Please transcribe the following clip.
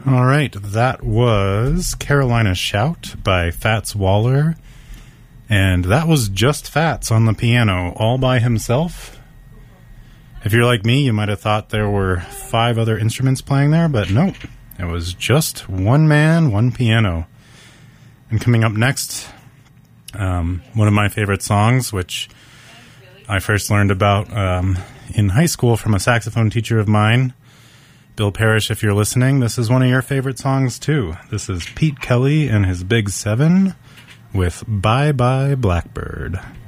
All right, that was Carolina Shout by Fats Waller. And that was just Fats on the piano, all by himself. If you're like me, you might have thought there were 5 other instruments playing there, but nope. It was just one man, one piano. And coming up next, one of my favorite songs, which I first learned about in high school from a saxophone teacher of mine. Bill Parrish, if you're listening, this is one of your favorite songs too. This is Pete Kelly and his Big 7 with Bye Bye Blackbird.